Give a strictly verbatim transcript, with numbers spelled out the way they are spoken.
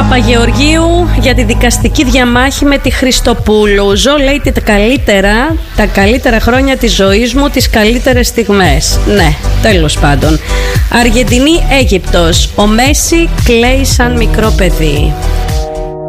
Παπαγεωργίου για τη δικαστική διαμάχη με τη Χριστοπούλου. Ζω, λέει, τα καλύτερα, τα καλύτερα χρόνια της ζωής μου, τις καλύτερες στιγμές. Ναι, τέλος πάντων. Αργεντινή, Αίγυπτος. Ο Μέση κλαίει σαν μικρό παιδί.